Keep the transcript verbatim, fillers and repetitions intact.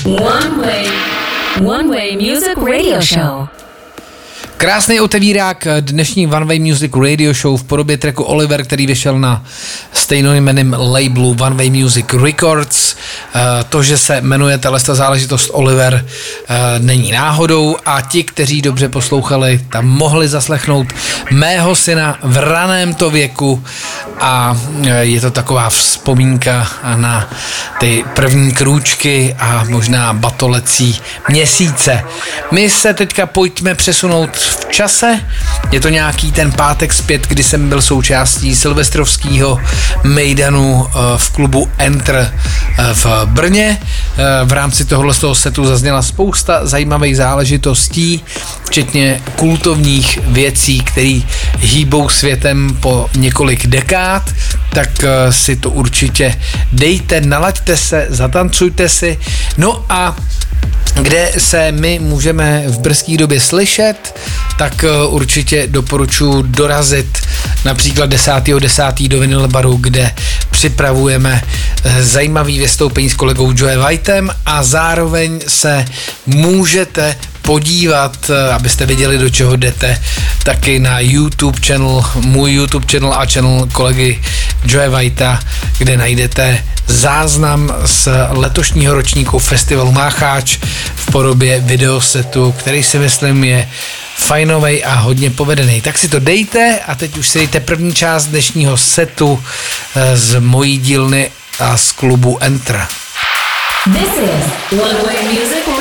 One Way, One Way Music Radio Show. Krásný otevírák dnešní One Way Music Radio Show v podobě tracku Oliver, který vyšel na stejnojmenném labelu One Way Music Records. To, že se jmenuje tato záležitost Oliver, není náhodou a ti, kteří dobře poslouchali, tam mohli zaslechnout mého syna v raném to věku a je to taková vzpomínka na ty první krůčky a možná batolecí měsíce. My se teďka pojďme přesunout v čase. Je to nějaký ten pátek zpět, kdy jsem byl součástí silvestrovského mejdanu v klubu Enter v Brně. V rámci tohohle z toho setu zazněla spousta zajímavých záležitostí, včetně kultovních věcí, které hýbou světem po několik dekád, tak si to určitě dejte, nalaďte se, zatancujte si. No a kde se my můžeme v brzké době slyšet, tak určitě doporučuji dorazit například desátého desátého do Vinyl baru, kde připravujeme zajímavý vystoupení s kolegou Joe Whitem a zároveň se můžete podívat, abyste věděli, do čeho jdete, taky na YouTube channel, můj YouTube channel a channel kolegy Joe Whitea, kde najdete záznam z letošního ročníku festivalu Mácháč v podobě videosetu, který si myslím je fajnovej a hodně povedený. Tak si to dejte a teď už si dejte první část dnešního setu z mojí dílny a z klubu Enter. This is One Way Music